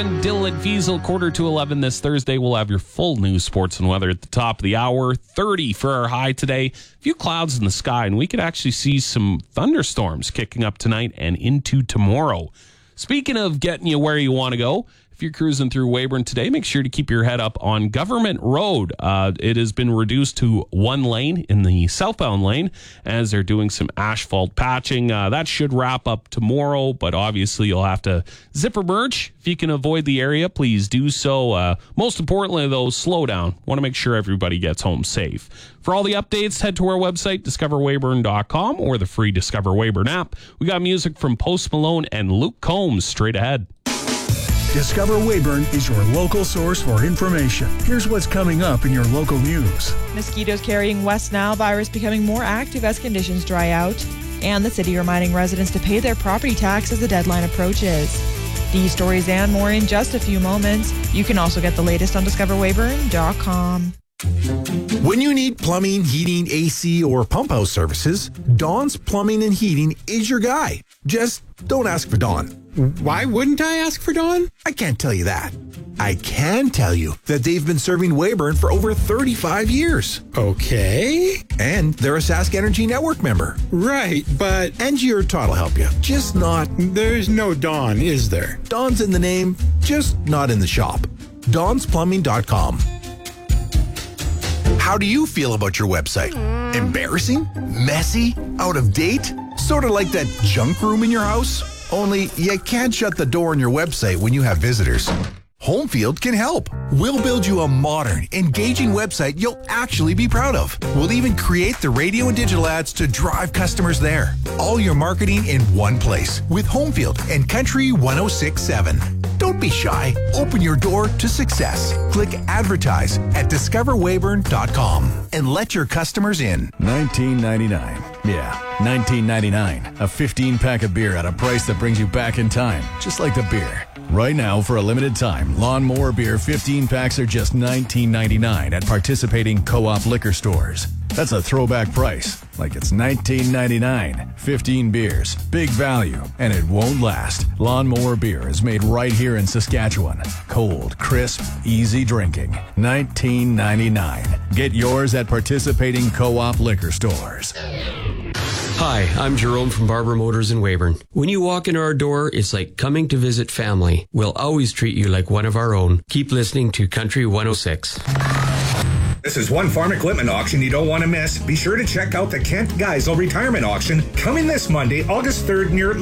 Dylan Fiesel, 11:15 this Thursday. We'll have your full news, sports, and weather at the top of the hour. 30 for our high today. A few clouds in the sky, and we could actually see some thunderstorms kicking up tonight and into tomorrow. Speaking of getting you where you want to go, if you're cruising through Weyburn today, make sure to keep your head up on Government Road. It has been reduced to one lane in the southbound lane as they're doing some asphalt patching. That should wrap up tomorrow, but obviously you'll have to zipper merge. If you can avoid the area, please do so. Most importantly, though, slow down. Want to make sure everybody gets home safe. For all the updates, head to our website, discoverweyburn.com, or the free Discover Weyburn app. We got music from Post Malone and Luke Combs straight ahead. Discover Weyburn is your local source for information. Here's what's coming up in your local news. Mosquitoes carrying West Nile virus becoming more active as conditions dry out. And the city reminding residents to pay their property tax as the deadline approaches. These stories and more in just a few moments. You can also get the latest on discoverweyburn.com. When you need plumbing, heating, AC, or pump house services, Dawn's Plumbing and Heating is your guy. Just don't ask for Dawn. Why wouldn't I ask for Dawn? I can't tell you that. I can tell you that they've been serving Weyburn for over 35 years. Okay. And they're a Sask Energy Network member. Right, but... Angie or Todd will help you. Just not... There's no Dawn, is there? Dawn's in the name, just not in the shop. Dawn'sPlumbing.com. How do you feel about your website? Embarrassing? Messy? Out of date? Sort of like that junk room in your house? Only you can't shut the door on your website when you have visitors. Homefield can help. We'll build you a modern, engaging website you'll actually be proud of. We'll even create the radio and digital ads to drive customers there. All your marketing in one place with Homefield and Country 106.7. Don't be shy. Open your door to success. Click advertise at discoverweyburn.com and let your customers in. $19.99. Yeah, $19.99. A 15-pack of beer at a price that brings you back in time, just like the beer. Right now, for a limited time, Lawnmower Beer 15 packs are just $19.99 at participating Co-op liquor stores. That's a throwback price, like it's $19.99. 15 beers, big value, and it won't last. Lawnmower Beer is made right here in Saskatchewan. Cold, crisp, easy drinking. $19.99. Get yours at participating Co-op liquor stores. Hi, I'm Jerome from Barber Motors in Weyburn. When you walk in our door, it's like coming to visit family. We'll always treat you like one of our own. Keep listening to Country 106. This is one farm equipment auction you don't want to miss. Be sure to check out the Kent Geisel Retirement Auction coming this Monday, August 3rd near